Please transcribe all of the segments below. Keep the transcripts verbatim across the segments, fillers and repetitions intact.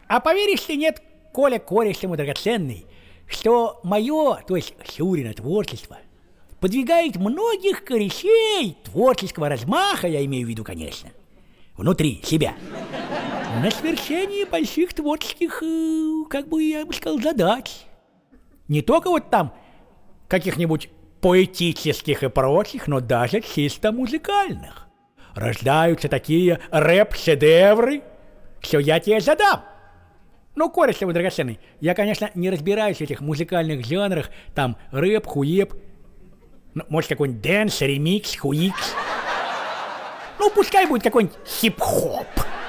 А поверишь ли, нет, Коля, кореш ему драгоценный, что мое, то есть Шурина творчество, подвигает многих корешей творческого размаха, я имею в виду, конечно, внутри себя, на свершение больших творческих, как бы я бы сказал, задач. Не только вот там каких-нибудь поэтических и прочих, но даже чисто музыкальных. Рождаются такие рэп-шедевры, что я тебе задам. Ну, кореш его драгоценный, я, конечно, не разбираюсь в этих музыкальных жанрах, там рэп, хуеп, ну, может, какой-нибудь дэнс, ремикс, хуикс. Ну, пускай будет какой-нибудь хип-хоп.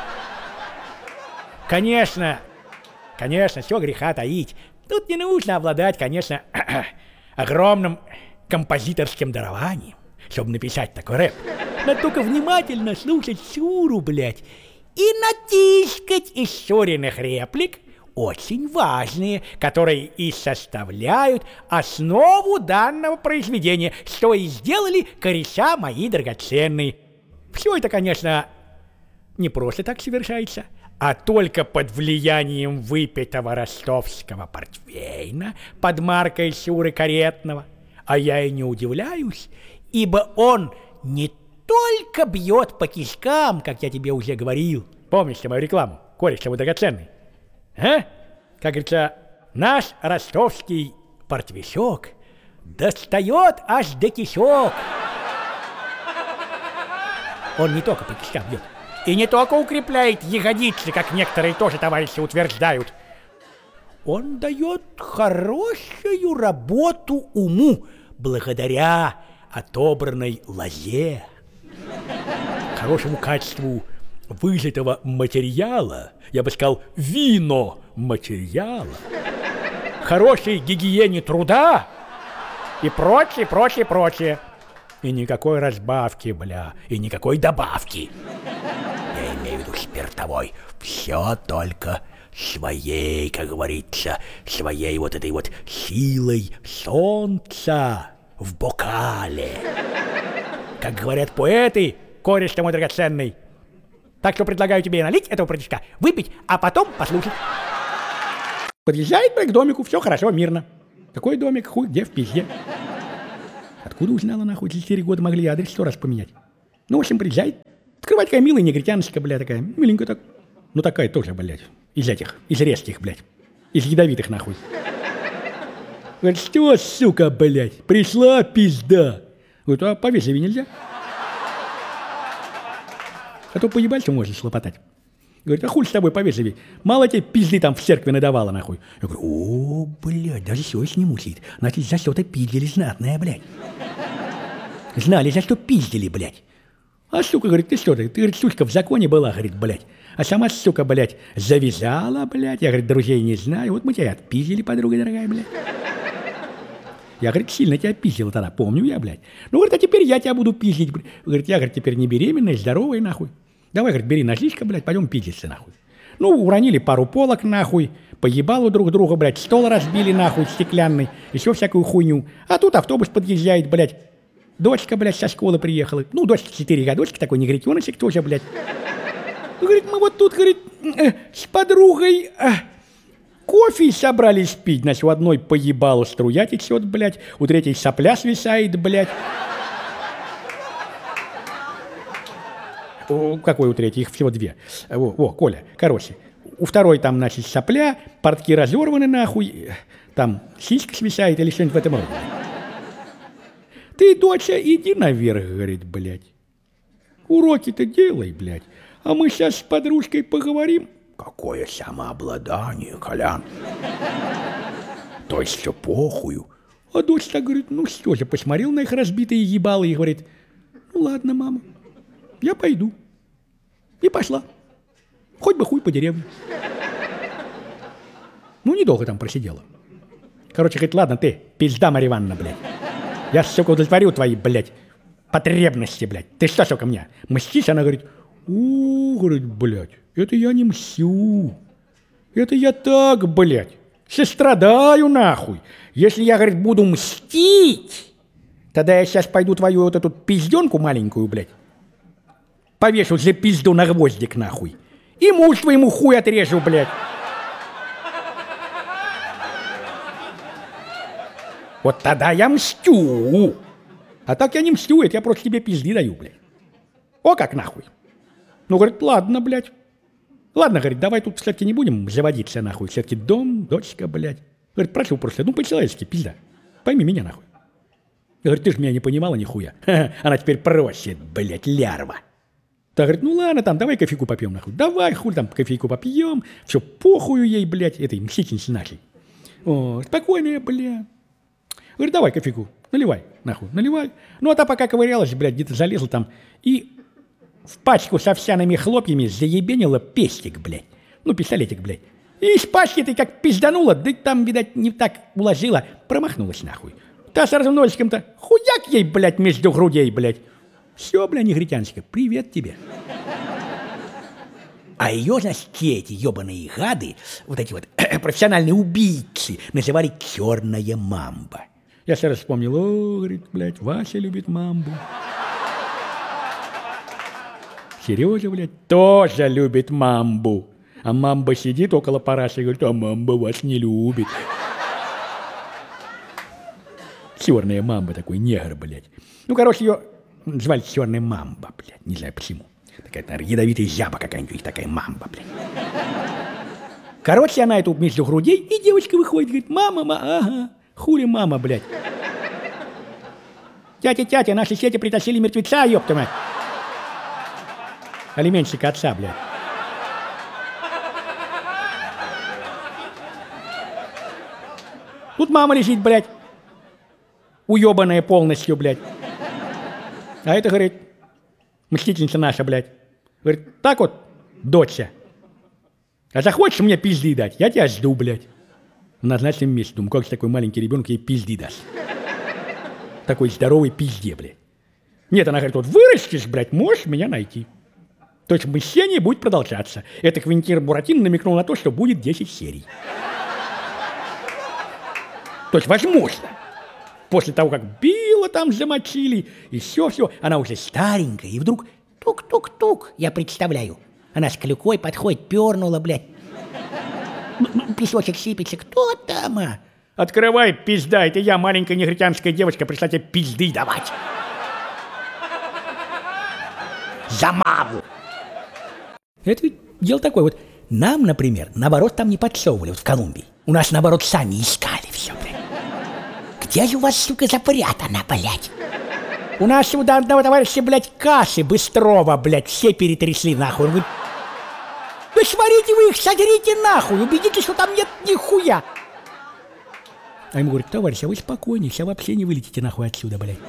Конечно, конечно, все греха таить. Тут не нужно обладать, конечно, огромным композиторским дарованием, чтобы написать такой рэп. Надо только внимательно слушать Шуру, блядь, и натискать из Шуриных реплик, очень важные, которые и составляют основу данного произведения, что и сделали кореша мои драгоценные. Все это, конечно, не просто так совершается, а только под влиянием выпитого ростовского портвейна под маркой Шуры Каретного. А я и не удивляюсь, ибо он не только бьет по кишкам, как я тебе уже говорил. Помнишь ты мою рекламу, кореш его драгоценный? А? Как говорится, наш ростовский портвейшок достает аж до кишок. Он не только по кишкам бьет, и не только укрепляет ягодицы, как некоторые тоже товарищи утверждают. Он дает хорошую работу уму, благодаря отобранной лозе, хорошему качеству выжатого материала, я бы сказал, вино материала, хорошей гигиене труда и прочее, прочее, прочее. И никакой разбавки, бля, и никакой добавки. Я имею в виду спиртовой. Все только своей, как говорится, своей вот этой вот силой солнца в бокале. Как говорят поэты, кореш ты мой драгоценный. Так что предлагаю тебе налить этого протишка, выпить, а потом послушать. Подъезжает к домику, все хорошо, мирно. Какой домик, хуй, где в пизде? Откуда узнала, нахуй, за четыре года могли адрес сто раз поменять? Ну, в общем, приезжает. Открывает такая милая негритяночка, бля, такая, миленькая так. Ну, такая тоже, блядь, из этих, из резких, блядь, из ядовитых, нахуй. Говорит, что, сука, блядь, пришла пизда? Говорит, а повежливее нельзя? А то поебать, можно слопотать. Говорит, а хуй с тобой повежливее? Мало тебе пизды там в церкви надавала, нахуй. Я говорю, о, блядь, даже совесть не мучает. Значит, за что-то пиздили знатное, блядь. Знали, за что пиздили, блядь. А сука, говорит, ты что, ты, ты, говорит, сучка в законе была, говорит, блядь. А сама, сука, блядь, завязала, блядь. Я, говорит, друзей не знаю. Вот мы тебя отпиздили, подруга дорогая, блядь. Я, говорит, сильно тебя пиздила тогда, помню я, блядь. Ну, говорит, а теперь я тебя буду пиздить. Говорит, я, говорит, теперь не беременная, здоровая, нахуй. Давай, говорит, бери ножичка, блядь, пойдем пиздиться, нахуй. Ну, уронили пару полок, нахуй, поебалу друг друга, блядь, стол разбили, нахуй, стеклянный, еще всякую хуйню. А тут автобус подъезжает, блядь. Дочка, блядь, со школы приехала. Ну, дочка четыре годочка, такой негритеночек тоже, блядь. Ну, говорит, мы вот тут, говорит, э, с подругой э, кофе собрались пить. Значит, у одной поебалу струя течет, блядь, у третьей сопля свисает, блядь. О, какой у третьей? Их всего две. О, о, Коля, короче. У второй там, значит, сопля, портки разорваны, нахуй, там сиська свисает или что-нибудь в этом роде. Ты, доча, иди наверх, говорит, блядь. Уроки-то делай, блядь. А мы сейчас с подружкой поговорим. Какое самообладание, Колян. То есть все похую. А дочь так говорит, ну что же, посмотрел на их разбитые ебалы и говорит, ну ладно, мама, я пойду. И пошла. Хоть бы хуй по деревне. Ну, недолго там просидела. Короче, говорит, ладно ты, пизда Марья Ивановна, блядь. Я, сука, удовлетворю твои, блядь, потребности, блядь. Ты что, сука, мне мстишь? Она говорит, у, говорит, блядь, это я не мстю. Это я так, блядь, сострадаю, нахуй. Если я, говорит, буду мстить, тогда я сейчас пойду твою вот эту пизденку маленькую, блядь, повешу за пизду на гвоздик, нахуй. И муж твоему хуй отрежу, блядь. Вот тогда я мстю. А так я не мстю, это я просто тебе пизды даю, блядь. О, как нахуй. Ну, говорит, ладно, блядь. Ладно, говорит, давай тут все-таки не будем заводиться, нахуй. Все-таки дом, дочка, блядь. Говорит, прошу просто, ну, по-человечески, пизда. Пойми меня, нахуй. Я говорю, ты ж меня не понимала нихуя. Ха-ха, она теперь просит, блядь, лярва. Та говорит, ну ладно, там, давай кофейку попьем, нахуй. Давай, хуй там, кофейку попьем. Все, похую ей, блядь, этой мстительнице нашей. О, спокойная, блядь. Говорит, давай кофейку, наливай, нахуй, наливай. Ну, а та пока ковырялась, блядь, где-то залезла там и в пачку с овсяными хлопьями заебенила пестик, блядь. Ну, пистолетик, блядь. И из пачки ты как пизданула, да там, видать, не так уложила, промахнулась, нахуй. Та сразу носиком-то хуяк ей, блядь, между грудей, блядь. Все, блядь, негритяночка, привет тебе. А ее, значит, эти ебаные гады, вот эти вот профессиональные убийцы, называли «черная мамба». Я сразу вспомнил, о, говорит, блядь, Вася любит мамбу. Сережа, блядь, тоже любит мамбу. А мамба сидит около параши и говорит, а мамба вас не любит. Черная мамба, такой негр, блядь. Ну, короче, ее звали черная мамба, блядь, не знаю почему. Такая, наверное, ядовитая жаба какая-нибудь, такая мамба, блядь. Короче, она эту между грудей, и девочка выходит, говорит, мама, мама, ага, хули мама, блядь. Тятя, тятя, наши сети притащили мертвеца, ёпта мать. Алименщика отца, блядь. Тут мама лежит, блядь, уебанная полностью, блядь. А это, говорит, мстительница наша, блядь. Говорит, так вот, доча, а захочешь мне пизды дать, я тебя жду, блядь. В назначенном месте. Думаю, как же такой маленький ребенок ей пизды даст. Такой здоровый пизде, блядь. Нет, она говорит, вот вырастешь, блядь, можешь меня найти. То есть мщение будет продолжаться. Это Квентин Буратино намекнул на то, что будет десять серий. То есть возможно. После того, как Билла там замочили, и все-все, она уже старенькая, и вдруг тук-тук-тук, я представляю. Она с клюкой подходит, пернула, блядь. Песочек сыпется, кто там, а? Открывай, пизда, это я, маленькая негритянская девочка, пришла тебе пизды давать. За маму. Это ведь дело такое, вот нам, например, наоборот, там не подсовывали, вот в Колумбии. У нас, наоборот, сами искали все, блядь. Где же у вас, сука, запрятано, блядь? У нас сюда одного товарища, блядь, кассы Быстрова, блядь, все перетрясли, нахуй. Он говорит, да смотрите вы их, содрите нахуй, убедитесь, что там нет нихуя. А ему говорит, товарищ, а вы спокойнее, сейчас вообще не вылетите нахуй отсюда, блядь.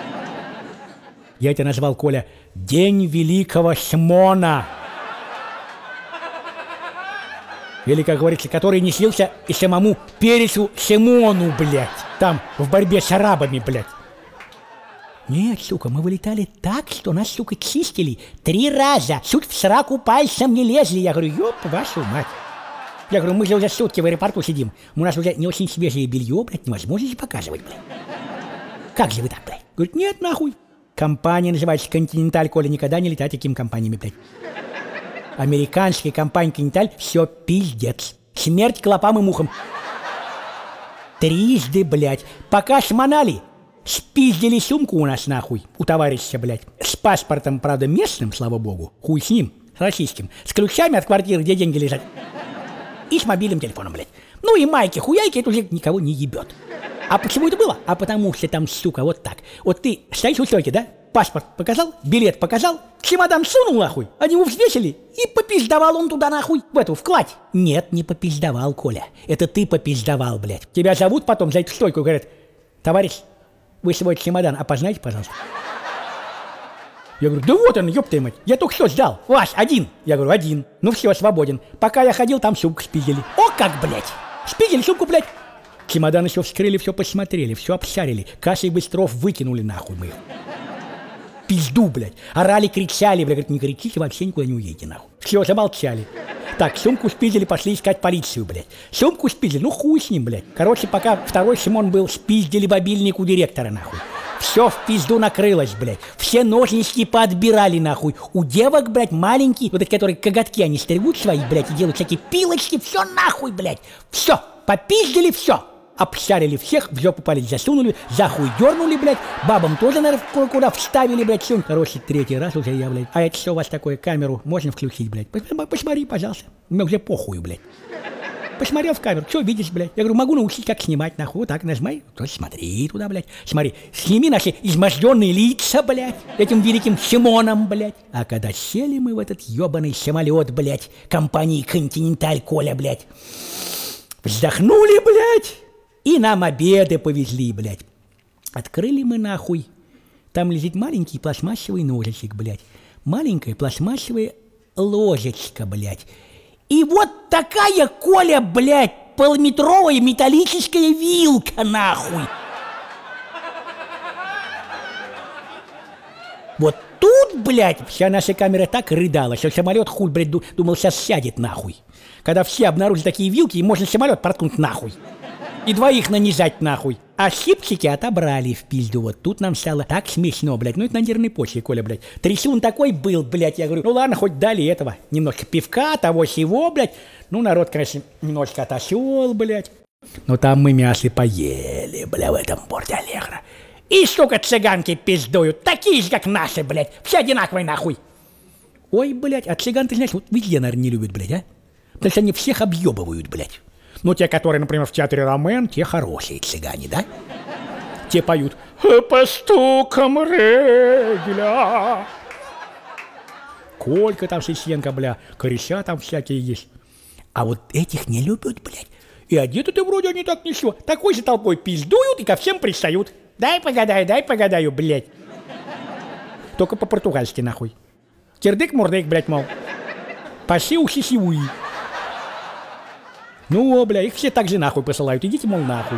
Я это назвал, Коля, День Великого Шмона. Или, как говорится, который не слился и самому Пересу Симону, блядь, там, в борьбе с арабами, блядь. Нет, сука, мы вылетали так, что нас, сука, чистили три раза. Чуть в сраку пальцем не лезли. Я говорю, ёп, вашу мать. Я говорю, мы же уже сутки в аэропорту сидим. У нас уже не очень свежее белье, блядь, невозможно же показывать, блядь. Как же вы так, блядь? Говорит, нет, нахуй. Компания называется «Континенталь», Коля, никогда не летай такими компаниями, блядь. Американская компания «Континенталь» все пиздец. Смерть клопам и мухам. Трижды, блядь. Пока шмонали, спиздили сумку у нас, нахуй, у товарища, блядь. С паспортом, правда, местным, слава богу. Хуй с ним, с российским. С ключами от квартиры, где деньги лежат. И с мобильным телефоном, блядь. Ну и майки, хуяйки, это уже никого не ебет. А почему это было? А потому что там, сука, вот так. Вот ты стоишь у стойки, да? Паспорт показал, билет показал, чемодан сунул, нахуй, они его взвесили, и попиздовал он туда, нахуй, в эту, в кладь. Нет, не попиздовал, Коля, это ты попиздовал, блядь. Тебя зовут потом за эту стойку, говорят, товарищ, вы свой чемодан опознайте, пожалуйста. Я говорю, да вот он, ёб твою мать, я только что сдал, Вась, один. Я говорю, один, ну все, свободен. Пока я ходил, там сумку спиздили. О, как, блядь, спиздили сумку, блядь. Чемодан еще вскрыли, все посмотрели, все обшарили. Кассой Быстров выкинули, нахуй мы их. Пизду, блядь. Орали, кричали, блядь. Говорит, не кричите, вообще никуда не уедете, нахуй. Все, замолчали. Так, сумку спиздили, пошли искать полицию, блядь. Сумку спиздили, ну хуй с ним, блядь. Короче, пока второй Симон был, спиздили мобильник у директора, нахуй. Все в пизду накрылось, блядь. Все ножнички поотбирали, нахуй. У девок, блядь, маленькие, вот эти, которые коготки, они стригут свои, блядь, и делают всякие пилочки. Все нахуй, блядь. Все, попиздили все. обшарили всех, в жопу палец засунули, за хуй дернули, блядь, бабам тоже, наверное, куда вставили, блядь, все. Короче, третий раз уже я, блядь. А это что у вас такое, камеру можно включить, блядь? Посмотри, пожалуйста. Мне уже похуй, блядь. Посмотрел в камеру, что видишь, блядь? Я говорю, могу научить, как снимать, нахуй. Вот так нажимай, то смотри туда, блядь. Смотри, сними наши изможденные лица, блядь, этим великим Симоном, блядь. А когда сели мы в этот ебаный самолет, блядь, компании «Континенталь», Коля, блядь, вздохнули, блядь, и нам обеды повезли, блядь. Открыли мы, нахуй. Там лежит маленький пластмассовый ножичек, блядь. Маленькая пластмассовая ложечка, блядь. И вот такая, Коля, блядь, полуметровая металлическая вилка, нахуй. Вот тут, блядь, вся наша камера так рыдала, что самолет, хуй, блядь, думал, сейчас сядет, нахуй. Когда все обнаружили такие вилки, и можно самолет проткнуть, нахуй. И двоих нанизать, нахуй. А щипчики отобрали в пизду. Вот тут нам стало так смешно, блядь. Ну это на нервной почве, Коля, блядь. Трясун такой был, блядь. Я говорю, ну ладно, хоть дали этого. Немножко пивка, того сего, блядь. Ну народ, конечно, немножко отошел, блядь. Но там мы мясо поели, бля, в этом порте Аллегро. И, сука, цыганки пиздуют. Такие же, как наши, блядь. Все одинаковые, нахуй. Ой, блядь, а цыган, ты знаешь, вот везде, наверное, не любят, блядь, а? Потому что они всех объебывают, блядь. Ну, те, которые, например, в театре Ромен, те хорошие цыгане, да? Те поют «По стукам регля». Колька там, Сисенко, бля, кореша там всякие есть. А вот этих не любят, блядь. И одеты-то вроде они так ничего. Такой же толпой пиздуют и ко всем пристают. Дай погадаю, дай погадаю, блядь. Только по-португальски, нахуй. Кирдык-мурдык, блядь, мол. Паси-ухи-сиуи. Ну, бля, их все так же нахуй посылают. Идите, мол, нахуй.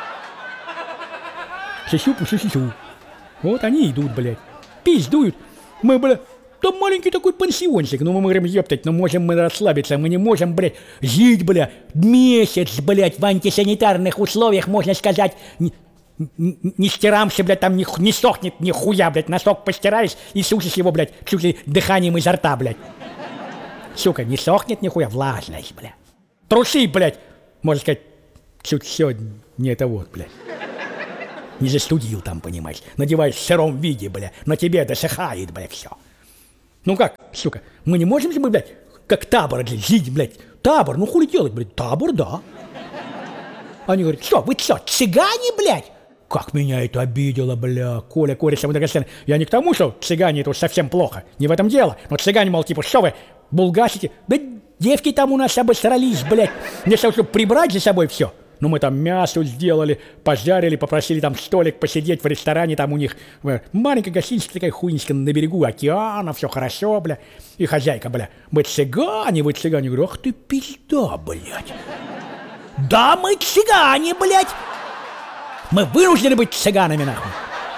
Сисю-пу-сисю. Вот они идут, блядь. Пиздуют. Мы, бля, там маленький такой пансиончик. Ну, мы говорим, ептать, ну можем мы расслабиться. Мы не можем, блядь, жить, бля, месяц, блядь, в антисанитарных условиях, можно сказать. Не, не, не стираемся, блядь, там не, не сохнет нихуя, блядь. Носок постираешь и сушишь его, блядь, чуть ли дыханием изо рта, блядь. Сука, не сохнет нихуя, влажность, блядь. Трусы, блядь, можно сказать, чуть все не это вот, блядь. Не застудил там, понимаешь. Надеваешь в сыром виде, блядь, на тебе досыхает, блядь, все. Ну как, сука, мы не можем же мы, блядь, как табор, блядь, жить, блядь. Табор, ну хули делать, блядь, табор, да. Они говорят, что, вы что, цыгане, блядь? Как меня это обидело, бля, Коля, Корица, Драгоценный. Я не к тому, что цыгане это уж совсем плохо, не в этом дело. Но цыгане, мол, типа, что вы, булгасите? Да девки там у нас обосрались, блядь. Мне чтобы прибрать за собой все. Ну мы там мясо сделали, пожарили, попросили там столик посидеть в ресторане, там у них маленькая гостиничка такая хуйничка на берегу океана, все хорошо, бля. И хозяйка, бля, мы цыгане, вы цыгане. Я говорю, ах ты пизда, блядь. Да, мы цыгане, блядь. Мы вынуждены быть цыганами, нахуй.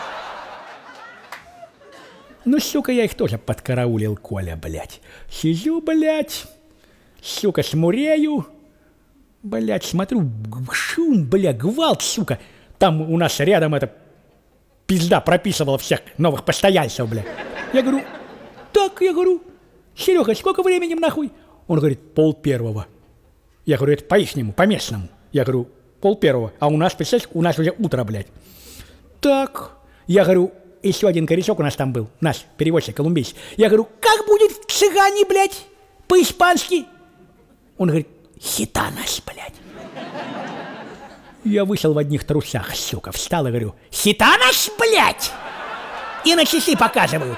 Ну, сука, я их тоже подкараулил, Коля, блядь. Сижу, блядь, сука, смурею. Блядь, смотрю, шум, бля, гвалт, сука. Там у нас рядом эта пизда прописывала всех новых постояльцев, бля. Я говорю, так, я говорю, Серега, сколько времени нахуй? Он говорит, пол первого. Я говорю, это по-ихнему, по-местному. Я говорю, пол первого. А у нас, представляешь, у нас уже утро, блядь. Так, я говорю, еще один корешок у нас там был, наш переводчик, колумбийский. Я говорю, как будет в цыгане, блядь, по-испански? Он говорит, хитанас, блядь. Я вышел в одних трусах, сука, встал и говорю, хитанас, блядь! И на часы показывают.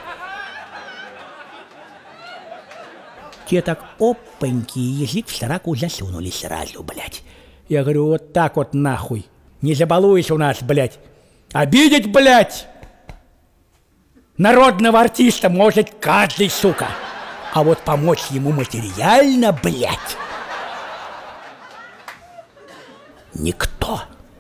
Те так опаньки, язык в сраку засунули сразу, блядь. Я говорю, вот так вот нахуй. Не забалуйся у нас, блядь. Обидеть, блядь, народного артиста может каждый, сука. А вот помочь ему материально, блядь, никто.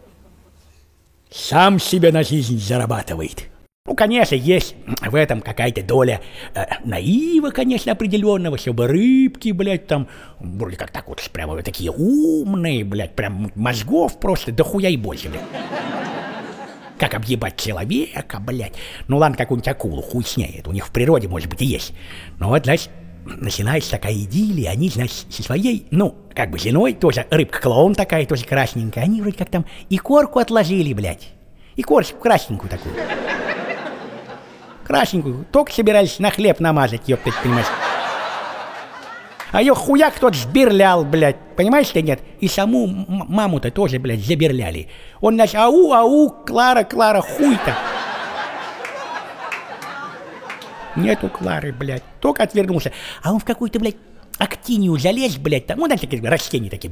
Сам себе на жизнь зарабатывает. Ну, конечно, есть в этом какая-то доля э, наива, конечно, определенного, чтобы рыбки, блядь, там, вроде как так вот, прямо вот такие умные, блядь, прям мозгов просто дохуя и больше, блядь. Как объебать человека, блядь. Ну ладно, какую-нибудь акулу, хуй с ней, это у них в природе, может быть, и есть. Но вот, знаешь, начинается такая идиллия, они, значит, со своей, ну, как бы женой, тоже рыбка-клоун такая, тоже красненькая, они вроде как там и корку отложили, блядь, и корочку красненькую такую. Красненькую, только собирались на хлеб намазать, ёптать, понимаешь. А ее хуяк тот сберлял, блядь, понимаешь ты, нет? И саму маму-то тоже, блядь, заберляли. Он, значит, ау, ау, Клара, Клара, хуй-то. Нету Клары, блядь, только отвернулся. А он в какую-то, блядь, актинию залез, блядь, там, ну, там такие растения такие.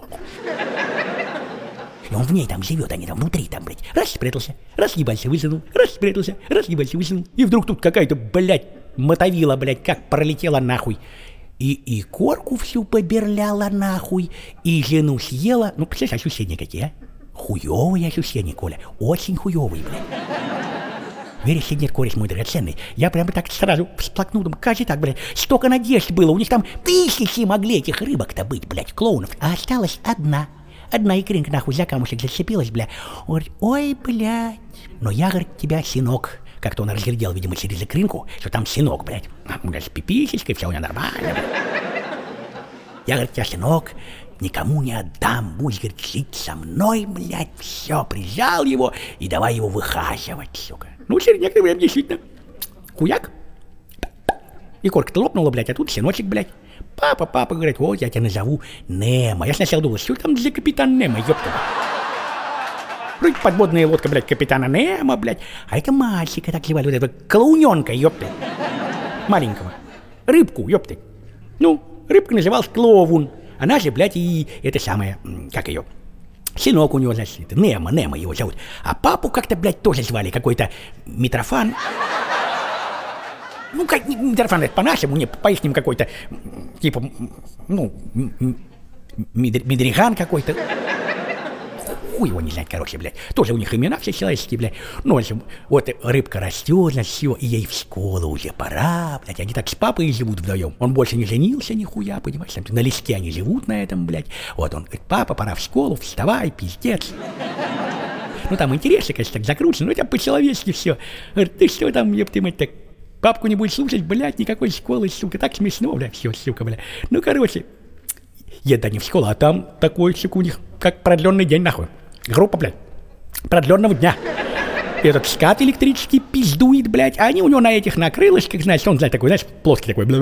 И он в ней там живет, они там внутри, там, блядь, раз спрятался, раз ебался, высунул, раз спрятался, раз ебался, высунул. И вдруг тут какая-то, блядь, мотовила, блядь, как пролетела нахуй. И, и корку всю поберляла нахуй, и жену съела. Ну, представляешь, ощущения какие, а? Хуёвые ощущения, Коля, очень хуёвые, блядь. Веришь или нет, кореш мой драгоценный, я прямо так сразу всплакнул, думаю, как же так, блядь, столько надежд было, у них там тысячи могли этих рыбок-то быть, блядь, клоунов, а осталась одна. Одна икринка нахуй за камушек зацепилась, бля. Он говорит, ой, блядь, но я, говорит, тебя, синок. Как-то он разглядел, видимо, через икринку, что там синок, блядь. Он говорит, с пиписечкой, все у него нормально, блядь. Я, говорит, тебя, синок, никому не отдам, будешь, говорит, жить со мной, блядь, все, прижал его и давай его выхаживать, сука. Ну, через некоторое время действительно, хуяк, и корка-то лопнула, блядь, а тут синочек, блядь. Папа, папа, говорит, вот я тебя назову Немо. Я сначала думал, что там за капитан Немо, ёпта. Вроде подводная лодка, блядь, капитана Немо, блядь. А это мальчика так звали, вот этого клоуненка, ёпта. Маленького. Рыбку, ёпта. Ну, рыбка называлась Клоун. Она же, блядь, и это самое, как ее, сынок у него, значит, Немо, Немо его зовут. А папу как-то, блядь, тоже звали, какой-то Митрофан. Ну, как Митрофан, это по-нашему, не по-ихнему какой-то, типа, ну, Медриган какой-то. Хуй его не знает, короче, блядь. Тоже у них имена все человеческие, блядь. Ну, в общем, вот рыбка растет, значит, все, и ей в школу уже пора, блядь. Они так с папой живут вдвоем. Он больше не женился нихуя, понимаешь, там, на леске они живут на этом, блядь. Вот он говорит, папа, пора в школу, вставай, пиздец. Ну, там интересно, конечно, так закручено, но это по-человечески все. Говорит, ты что там, еб ты мать, так... Папку не будет слушать, блядь, никакой школы, сука, так смешно, блядь, все, сука, блядь. Ну, короче, едут они в школу, а там такой, сука, у них, как продленный день, нахуй. Группа, блядь, продленного дня. Этот скат электрический пиздует, блядь, а они у него на этих, на крылышках, значит, он, знаешь, такой, знаешь, плоский такой, блядь.